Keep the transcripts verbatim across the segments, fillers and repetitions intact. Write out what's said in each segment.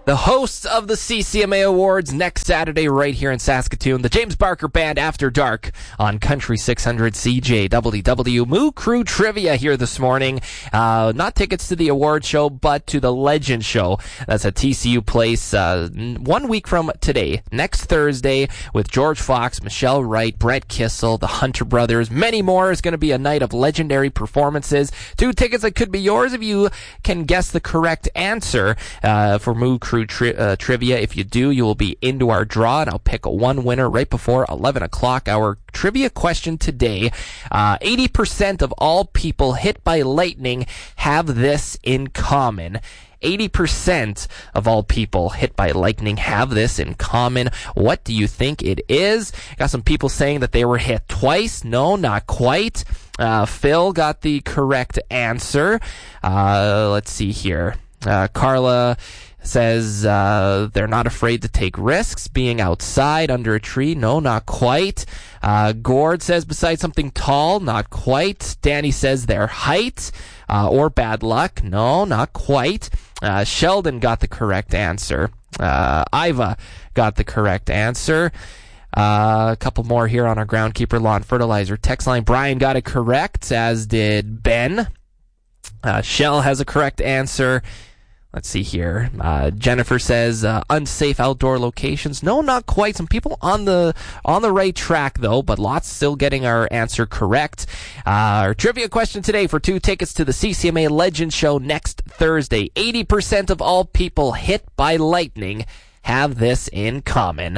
The hosts of the C C M A Awards next Saturday right here in Saskatoon. The James Barker Band After Dark on Country six hundred C J W W. Moo Crew Trivia here this morning. Uh, not tickets to the award show, but to the Legend Show. That's at T C U Place uh, one week from today, next Thursday, with George Fox, Michelle Wright, Brett Kissel, the Hunter Brothers, many more. It's going to be a night of legendary performances. Two tickets that could be yours if you can guess the correct answer uh, for Moo Crew Tri- uh, trivia. If you do, you will be into our draw, and I'll pick one winner right before eleven o'clock. Our trivia question today, uh, eighty percent of all people hit by lightning have this in common. eighty percent of all people hit by lightning have this in common. What do you think it is? Got some people saying that they were hit twice. No, not quite. Uh, Phil got the correct answer. Uh, let's see here. Uh, Carla says uh, they're not afraid to take risks, being outside under a tree. No, not quite. Uh, Gord says beside something tall. Not quite. Danny says their height uh, or bad luck. No, not quite. Uh, Sheldon got the correct answer. Uh, Iva got the correct answer. Uh, a couple more here on our Groundkeeper Lawn Fertilizer text line. Brian got it correct, as did Ben. Uh, Shell has a correct answer. Let's see here. Uh, Jennifer says uh, unsafe outdoor locations. No, not quite. Some people on the on the right track, though, but lots still getting our answer correct. Uh, our trivia question today for two tickets to the C C M A Legend Show next Thursday. eighty percent of all people hit by lightning have this in common.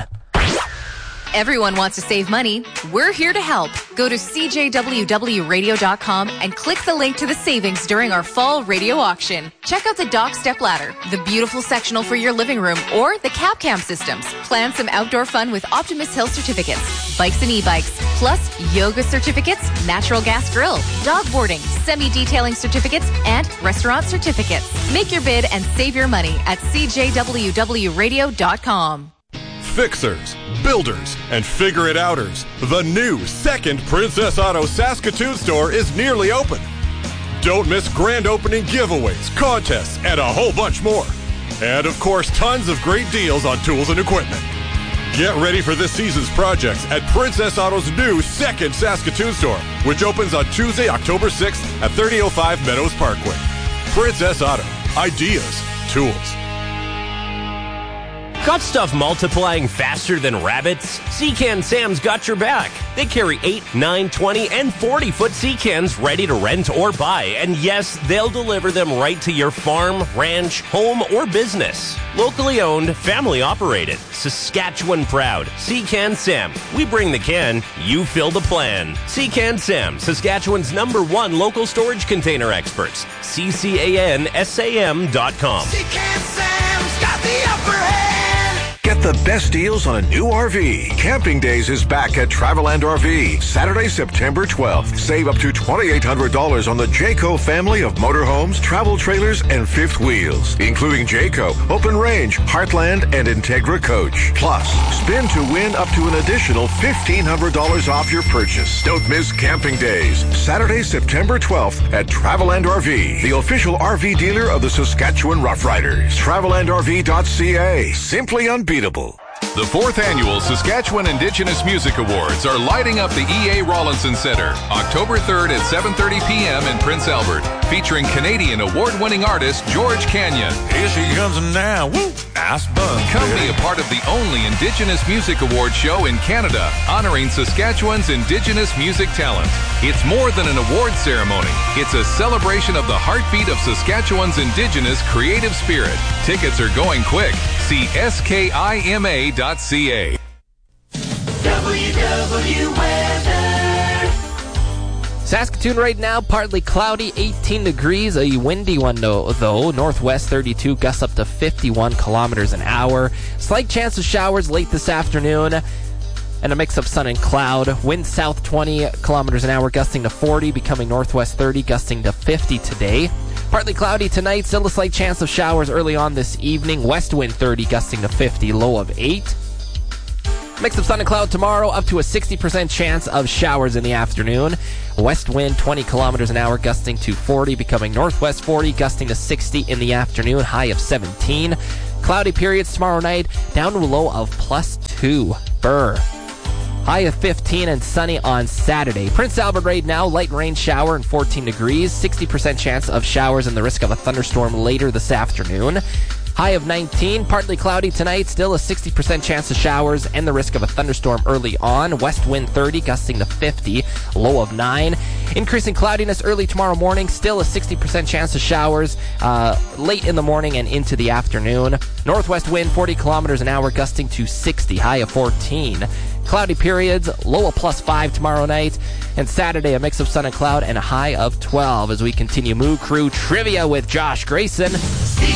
Everyone wants to save money. We're here to help. Go to c j w w radio dot com and click the link to the savings during our fall radio auction. Check out the Dock Step Ladder, the beautiful sectional for your living room, or the Cap Cam systems. Plan some outdoor fun with Optimus Hill certificates, bikes and e-bikes, plus yoga certificates, natural gas grill, dog boarding, semi-detailing certificates, and restaurant certificates. Make your bid and save your money at c j w w radio dot com. Fixers, builders, and figure-it-outers. The new second Princess Auto Saskatoon store is nearly open. Don't miss grand opening giveaways, contests, and a whole bunch more. And of course, tons of great deals on tools and equipment. Get ready for this season's projects at Princess Auto's new second Saskatoon store, which opens on Tuesday, October sixth at thirty oh five Meadows Parkway. Princess Auto. Ideas. Tools. Got stuff multiplying faster than rabbits? Secan Sam's got your back. They carry eight, nine, twenty, and forty-foot Secans ready to rent or buy. And yes, they'll deliver them right to your farm, ranch, home, or business. Locally owned, family operated. Saskatchewan proud. Secan Sam. We bring the can, you fill the plan. Secan Sam, Saskatchewan's number one local storage container experts. C C A N S A M dot com. Secan Sam's got the upper hand. Get the best deals on a new R V. Camping Days is back at Traveland R V. Saturday, September twelfth. Save up to twenty-eight hundred dollars on the Jayco family of motorhomes, travel trailers, and fifth wheels, including Jayco, Open Range, Heartland, and Integra Coach. Plus, spin to win up to an additional fifteen hundred dollars off your purchase. Don't miss Camping Days. Saturday, September twelfth at Traveland R V, the official R V dealer of the Saskatchewan Roughriders. Traveland R V dot C A. Simply unbeatable. The fourth annual Saskatchewan Indigenous Music Awards are lighting up the E A Rollinson Centre October third at seven thirty p.m. in Prince Albert, featuring Canadian award-winning artist George Canyon. Here she comes now. Woo! Nice bun. Come be a part of the only Indigenous Music Award show in Canada, honoring Saskatchewan's Indigenous music talent. It's more than an award ceremony. It's a celebration of the heartbeat of Saskatchewan's Indigenous creative spirit. Tickets are going quick. See S K I M A dot C A. W W weather. Saskatoon right now, partly cloudy, eighteen degrees, a windy one though, though. Northwest thirty-two, gusts up to fifty-one kilometers an hour. Slight chance of showers late this afternoon, and a mix of sun and cloud. Wind south twenty kilometers an hour, gusting to forty, becoming northwest thirty, gusting to fifty today. Partly cloudy tonight, still a slight chance of showers early on this evening. West wind thirty, gusting to fifty, low of eight. Mix of sun and cloud tomorrow, up to a sixty percent chance of showers in the afternoon. West wind twenty kilometers an hour, gusting to forty, becoming northwest forty, gusting to sixty in the afternoon, high of seventeen. Cloudy periods tomorrow night, down to a low of plus two. Burr. High of fifteen and sunny on Saturday. Prince Albert right now, light rain shower and fourteen degrees. sixty percent chance of showers and the risk of a thunderstorm later this afternoon. High of nineteen, partly cloudy tonight, still a sixty percent chance of showers and the risk of a thunderstorm early on. West wind thirty, gusting to fifty, low of nine. Increasing cloudiness early tomorrow morning, still a sixty percent chance of showers uh, late in the morning and into the afternoon. Northwest wind forty kilometers an hour, gusting to sixty, high of fourteen. Cloudy periods, low of plus five tomorrow night. And Saturday, a mix of sun and cloud and a high of twelve as we continue Moo Crew Trivia with Josh Grayson.